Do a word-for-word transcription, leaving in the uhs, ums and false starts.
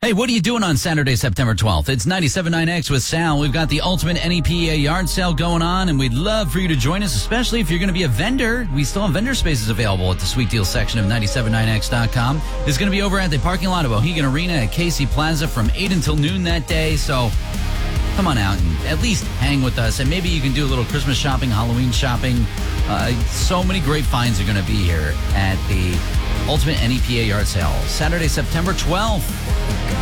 Hey, what are you doing on Saturday, September twelfth? It's ninety-seven point nine X with Sal. We've got the ultimate N E P E A yard sale going on, and we'd love for you to join us, especially if you're going to be a vendor. We still have vendor spaces available at the Sweet Deals section of ninety-seven point nine X dot com. It's going to be over at the parking lot of Mohegan Arena at Casey Plaza from eight until noon that day, so come on out and at least hang with us, and maybe you can do a little Christmas shopping, Halloween shopping. Uh, so many great finds are going to be here at the Ultimate N E P E A Yard Sale, Saturday, September twelfth.